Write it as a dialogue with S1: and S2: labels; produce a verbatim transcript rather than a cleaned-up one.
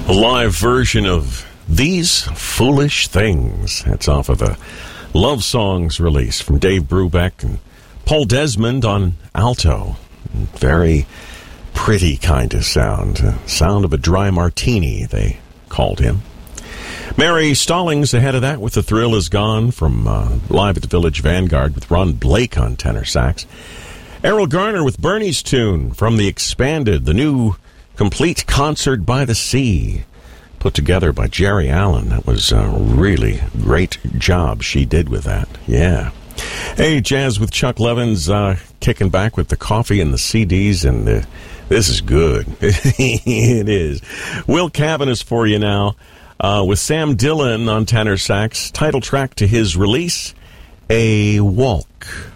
S1: A live version of These Foolish Things. That's off of a Love Songs release from Dave Brubeck and Paul Desmond on alto. Very pretty kind of sound. Uh, sound of a dry martini, they called him. Mary Stallings ahead of that with The Thrill Is Gone from uh, Live at the Village Vanguard with Ron Blake on tenor sax. Errol Garner with Bernie's Tune from the expanded, the new complete concert by the sea, put together by Jerry Allen. That was a really great job she did with that. Yeah. Hey, Jazz with Chuck Levins, uh, kicking back with the coffee and the C Ds, and uh, this is good. It is. Will Cavan is for you now. Uh, with Sam Dillon on tenor sax, title track to his release, A Walk.